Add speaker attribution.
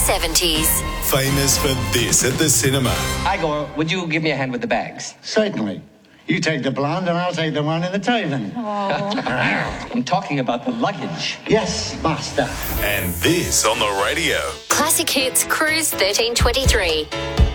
Speaker 1: 70s.
Speaker 2: Famous for this at the cinema.
Speaker 3: Igor, would you give me a hand with the bags?
Speaker 4: Certainly. You take the blonde and I'll take the one in the tavern.
Speaker 3: I'm talking about the luggage.
Speaker 4: Yes, master.
Speaker 2: And this on the radio.
Speaker 1: Classic Hits Cruise 1323.